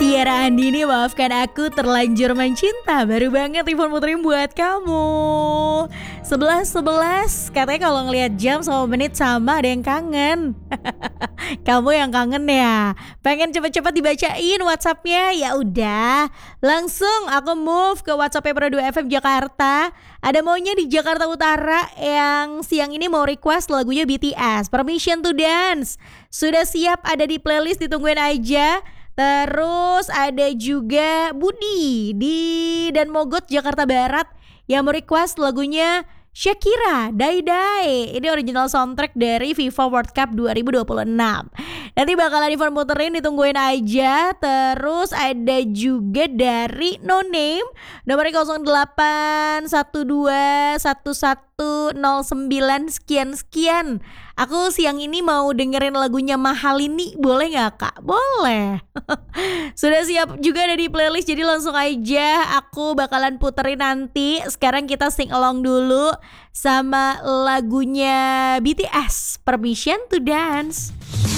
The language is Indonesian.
Tiara Andini, maafkan aku terlanjur mencinta. Baru banget Ivan muterin buat kamu. 11:11. Katanya kalau ngelihat jam sama menit sama ada yang kangen. Kamu yang kangen ya. Pengen cepet-cepet dibacain WhatsAppnya? Ya udah, langsung aku move ke WhatsApp Pro 2 FM Jakarta. Ada maunya di Jakarta Utara yang siang ini mau request lagunya BTS, Permission to Dance. Sudah siap, ada di playlist, ditungguin aja. Terus ada juga Budi di Dan Mogot Jakarta Barat yang mau request lagunya Shakira, Dai Dai. Ini original soundtrack dari FIFA World Cup 2026. Nanti bakalan Ivan muterin, ditungguin aja. Terus ada juga dari No Name, nomornya 08121109 sekian. Aku siang ini mau dengerin lagunya Mahalini, boleh gak kak? Boleh. Sudah siap juga ada di playlist, jadi langsung aja aku bakalan puterin nanti. Sekarang kita sing along dulu sama lagunya BTS, Permission to Dance.